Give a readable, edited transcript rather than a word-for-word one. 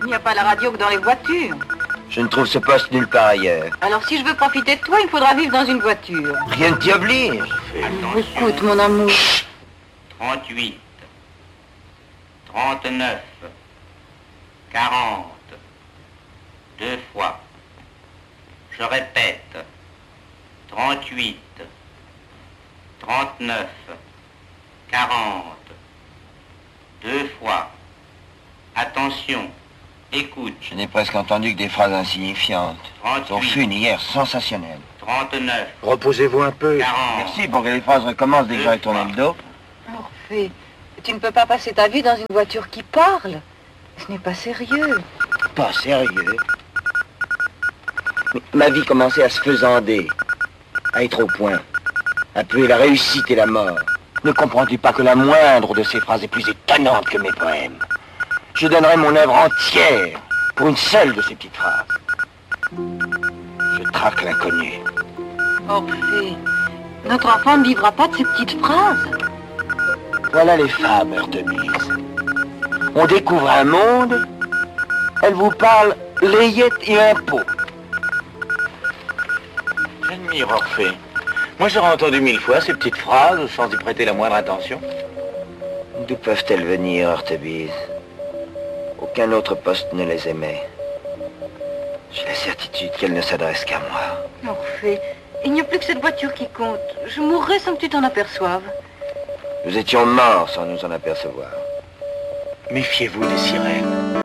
Il n'y a pas la radio que dans les voitures. Je ne trouve ce poste nulle part ailleurs. Alors si je veux profiter de toi, il me faudra vivre dans une voiture. Rien ne t'y oblige. Écoute, mon amour. 38, 39, 40, deux fois. Je répète, 38, 39, 40, deux fois. Attention, écoute. Je n'ai presque entendu que des phrases insignifiantes. 38, Ton fune hier, sensationnel. 39, Reposez-vous un peu. 40. Merci pour que les phrases recommencent dès que j'aurai tourné le dos. Orphée, tu ne peux pas passer ta vie dans une voiture qui parle. Ce n'est pas sérieux. Pas sérieux. Mais ma vie commençait à se faisander, à être au point, à puer la réussite et la mort. Ne comprends-tu pas que la moindre de ces phrases est plus étonnante que mes poèmes? Je donnerais mon œuvre entière pour une seule de ces petites phrases. Je traque l'inconnu. Orphée, notre enfant ne vivra pas de ces petites phrases. Voilà les fables, Heurtebise. On découvre un monde, elle vous parle layette et impôts. J'admire Orphée. Moi, j'aurais entendu 1000 fois ces petites phrases sans y prêter la moindre attention. D'où peuvent-elles venir, Heurtebise? Aucun autre poste ne les aimait. J'ai la certitude qu'elles ne s'adressent qu'à moi. Orphée, il n'y a plus que cette voiture qui compte. Je mourrai sans que tu t'en aperçoives. Nous étions morts sans nous en apercevoir. Méfiez-vous des sirènes.